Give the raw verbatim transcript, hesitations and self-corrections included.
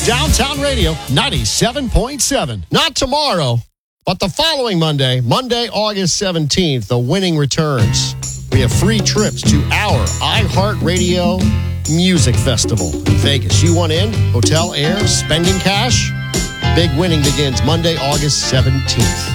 Downtown Radio ninety-seven point seven. Not tomorrow, but the following Monday, Monday, August seventeenth, the winning returns. We have free trips to our iHeartRadio Music Festival in Vegas. You want in? Hotel, air, spending cash? Big winning begins Monday, August seventeenth.